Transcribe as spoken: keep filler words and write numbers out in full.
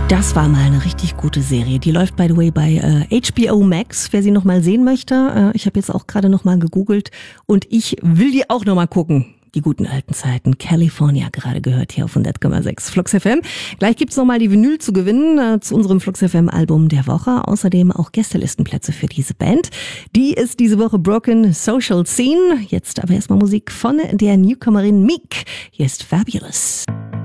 Das war mal eine richtig gute Serie. Die läuft, by the way, bei äh, H B O Max, wer sie noch mal sehen möchte. Äh, ich habe jetzt auch gerade noch mal gegoogelt und ich will die auch noch mal gucken. Die guten alten Zeiten. California, gerade gehört hier auf hundert Komma sechs Flux F M. Gleich gibt's noch mal die Vinyl zu gewinnen äh, zu unserem Flux F M Album der Woche. Außerdem auch Gästelistenplätze für diese Band. Die ist diese Woche Broken Social Scene. Jetzt aber erstmal Musik von der Newcomerin Meek. Hier ist Fabulous.